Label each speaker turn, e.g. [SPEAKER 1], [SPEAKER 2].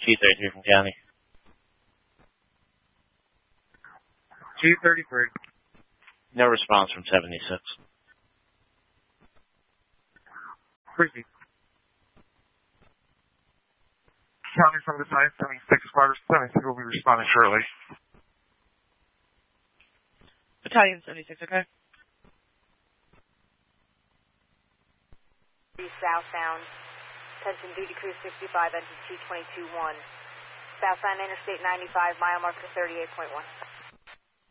[SPEAKER 1] G33 from County.
[SPEAKER 2] G33.
[SPEAKER 1] No response from 76.
[SPEAKER 2] Proceed. County from the side, 76, Squadron 76 will be responding shortly.
[SPEAKER 3] Battalion 76, okay.
[SPEAKER 4] Southbound, attention duty crew 65, engine 222-1. Southbound Interstate 95, mile marker 38.1.